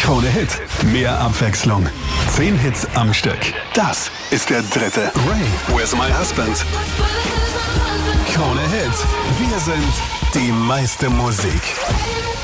Krone Hit. Mehr Abwechslung. 10 Hits am Stück. Das ist der dritte. Ray, Where's My Husband? Krone Hit. Wir sind die meiste Musik.